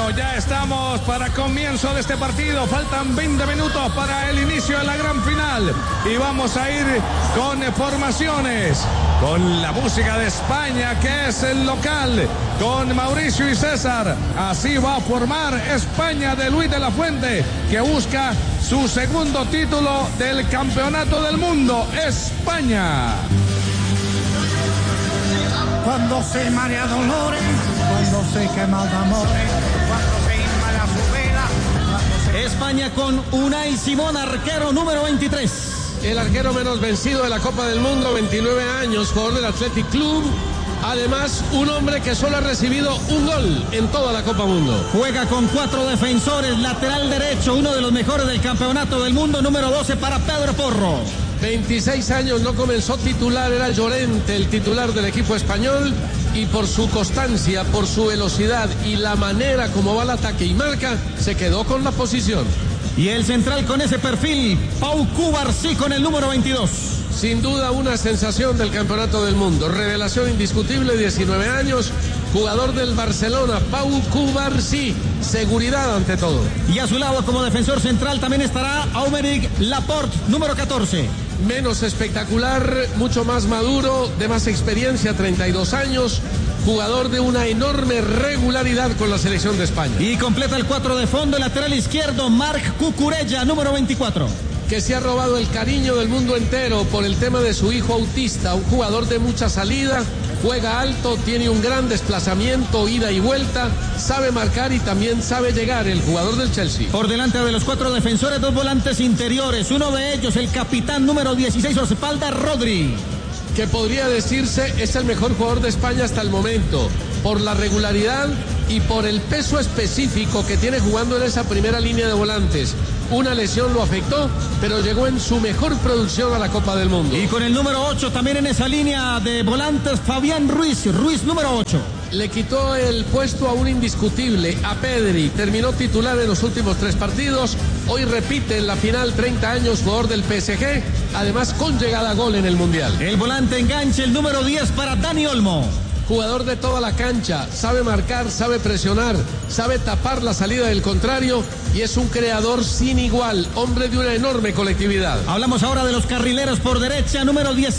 ya estamos para comienzo de este partido. Faltan 20 minutos para el inicio de la gran final. Y vamos a ir con formaciones, con la música de España, que es el local, con Mauricio y César. Así va a formar España de Luis de la Fuente, que busca su segundo título del Campeonato del Mundo. España. Cuando se marea dolores, cuando se quema de amores, cuando se inmala su vela. España con Unai Simón, arquero número 23. El arquero menos vencido de la Copa del Mundo, 29 años, jugador del Athletic Club. Además, un hombre que solo ha recibido un gol en toda la Copa Mundo. Juega con 4 defensores, lateral derecho, uno de los mejores del Campeonato del Mundo, número 12 para Pedro Porro. 26 años, no comenzó titular, era Llorente el titular del equipo español, y por su constancia, por su velocidad y la manera como va el ataque y marca, se quedó con la posición. Y el central con ese perfil, Pau Cubarsí con el número 22. Sin duda una sensación del Campeonato del Mundo, revelación indiscutible, 19 años, jugador del Barcelona, Pau Cubarsí, seguridad ante todo. Y a su lado como defensor central también estará Aymeric Laporte, número 14. Menos espectacular, mucho más maduro, de más experiencia, 32 años, jugador de una enorme regularidad con la selección de España. Y completa el 4 de fondo, el lateral izquierdo, Marc Cucurella, número 24. Que se ha robado el cariño del mundo entero por el tema de su hijo autista, un jugador de mucha salida, juega alto, tiene un gran desplazamiento, ida y vuelta, sabe marcar y también sabe llegar, el jugador del Chelsea. Por delante de los 4 defensores, 2 volantes interiores, uno de ellos, el capitán número 16, a su espalda, Rodri. Que podría decirse es el mejor jugador de España hasta el momento, por la regularidad y por el peso específico que tiene jugando en esa primera línea de volantes. Una lesión lo afectó, pero llegó en su mejor producción a la Copa del Mundo. Y con el número 8 también en esa línea de volantes, Fabián Ruiz número 8. Le quitó el puesto a un indiscutible, a Pedri. Terminó titular en los últimos 3 partidos. Hoy repite en la final, 30 años, jugador del PSG. Además, con llegada a gol en el Mundial. El volante enganche, el número 10 para Dani Olmo. Jugador de toda la cancha, sabe marcar, sabe presionar, sabe tapar la salida del contrario y es un creador sin igual, hombre de una enorme colectividad. Hablamos ahora de los carrileros por derecha, número 10.